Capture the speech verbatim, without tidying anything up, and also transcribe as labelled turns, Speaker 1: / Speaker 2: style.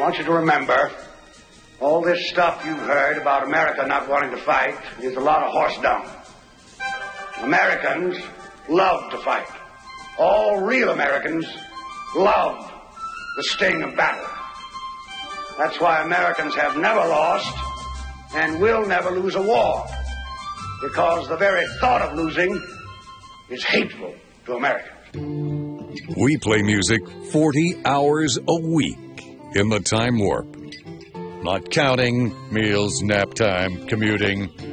Speaker 1: want you to remember, all this stuff you've heard about America not wanting to fight is a lot of horse dung. Americans love to fight. All real Americans love the sting of battle. That's why Americans have never lost and will never lose a war, because the very thought of losing is hateful to Americans.
Speaker 2: We play music forty hours a week in the time warp. Not counting meals, nap time, commuting,